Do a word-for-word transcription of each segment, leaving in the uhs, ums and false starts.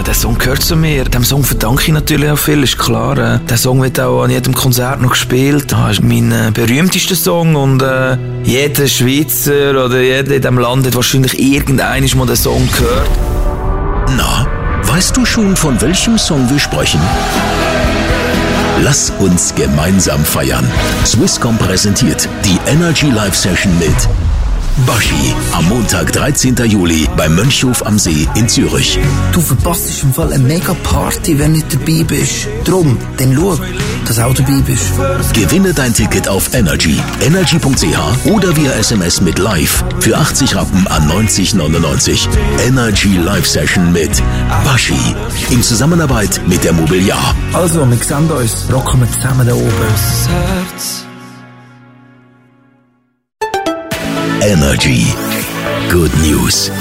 der Song gehört zu mir. Dem Song verdanke ich natürlich auch viel, ist klar. Äh, der Song wird auch an jedem Konzert noch gespielt. Das ist mein äh, berühmtester Song und äh, jeder Schweizer oder jeder in diesem Land hat wahrscheinlich irgendwann mal den Song gehört. Na, weißt du schon, von welchem Song wir sprechen? Lass uns gemeinsam feiern. Swisscom präsentiert die Energy Live Session mit Baschi am Montag, dreizehnten Juli beim Mönchhof am See in Zürich. Du verpasst im Fall eine mega Party, wenn du nicht dabei bist. Drum, dann schau, dass du auch dabei bist. Gewinne dein Ticket auf Energy, energy punkt c h oder via S M S mit Live für achtzig Rappen an neunzig neunundneunzig. Energy Live Session mit Baschi in Zusammenarbeit mit der Mobiliar. Also, wir sehen uns. Rocken wir zusammen da oben. Energy. Good News.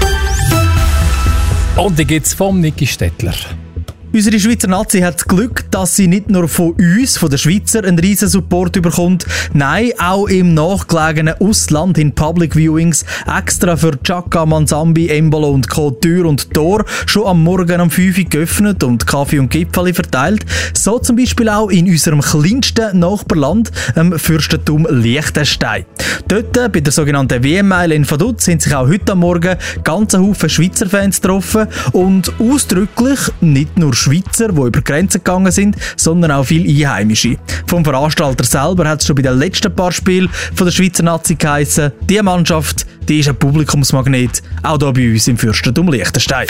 Und die gibt's vom Niki Stettler. Unsere Schweizer Nazi hat das Glück, dass sie nicht nur von uns, von den Schweizer, einen riesen Support bekommt, nein, auch im nachgelegenen Ausland in Public Viewings extra für Chaka, Manzambi, Embolo und Co. Tür und Tor schon am Morgen um fünf Uhr geöffnet und Kaffee und Gipfeli verteilt. So zum Beispiel auch in unserem kleinsten Nachbarland, dem Fürstentum Liechtenstein. Dort, bei der sogenannten W M-Meile in Vaduz, sind sich auch heute am Morgen ganze Haufen Schweizer Fans getroffen und ausdrücklich nicht nur Schweizer, die über Grenzen gegangen sind, sondern auch viele Einheimische. Vom Veranstalter selber hat es schon bei den letzten paar Spielen von der Schweizer Nazi geheissen, die Mannschaft, die ist ein Publikumsmagnet, auch hier bei uns im Fürstentum Liechtenstein.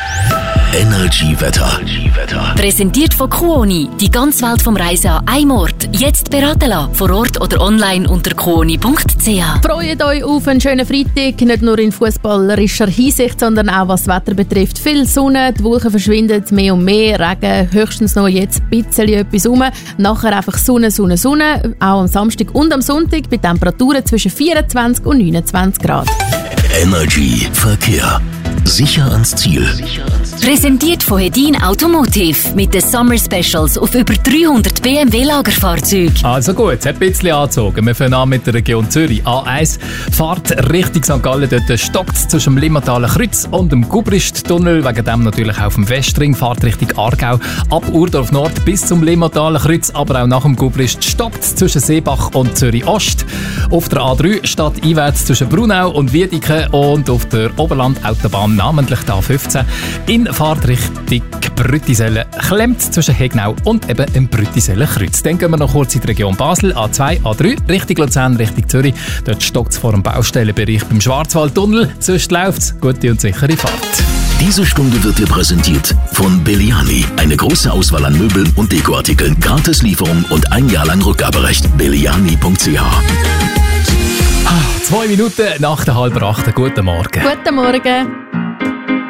Energy Wetter. Präsentiert von Kuoni. Die ganze Welt vom Reisen an einem Ort. Jetzt beraten lassen. Vor Ort oder online unter kuoni punkt c h. Freut euch auf einen schönen Freitag. Nicht nur in fußballerischer Hinsicht, sondern auch was das Wetter betrifft. Viel Sonne, die Wolken verschwinden mehr und mehr. Regen, höchstens noch jetzt ein bisschen etwas rum. Nachher einfach Sonne, Sonne, Sonne. Auch am Samstag und am Sonntag bei Temperaturen zwischen vierundzwanzig und neunundzwanzig Grad. Energy Verkehr. Sicher ans Ziel. Präsentiert von Hedin Automotive mit den Summer Specials auf über dreihundert B M W-Lagerfahrzeuge. Also gut, es hat ein bisschen angezogen. Wir fangen an mit der Region Zürich. A eins, Fahrt Richtung Sankt Gallen. Dort stockt es zwischen dem Limmataler Kreuz und dem Gubrist-Tunnel. Wegen dem natürlich auf dem Westring. Fahrt Richtung Aargau. Ab Urdorf Nord bis zum Limmataler Kreuz. Aber auch nach dem Gubrist stockt es zwischen Seebach und Zürich Ost. Auf der A drei stadteinwärts zwischen Brunau und Wiedeke. Und auf der Oberland-Autobahn, namentlich der A fünfzehn, in Fahrtrichtung Brüttisellen klemmt zwischen Hegnau und eben im Brüttisellen Kreuz. Dann gehen wir noch kurz in die Region Basel, A zwei, A drei, Richtung Luzern, Richtung Zürich. Dort stockt es vor dem Baustellenbereich beim Schwarzwaldtunnel. Sonst läuft es. Gute und sichere Fahrt. Diese Stunde wird dir präsentiert von Belliani. Eine große Auswahl an Möbeln und Dekoartikeln, Gratislieferung und ein Jahr lang Rückgaberecht. belliani punkt c h. Zwei Minuten nach der halben acht. Guten Morgen. Guten Morgen.